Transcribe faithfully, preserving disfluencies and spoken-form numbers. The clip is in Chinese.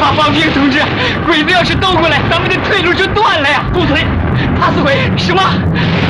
大方平同志，鬼子要是斗过来，咱们的退路就断了呀！ 住嘴！ 怕死鬼！什么？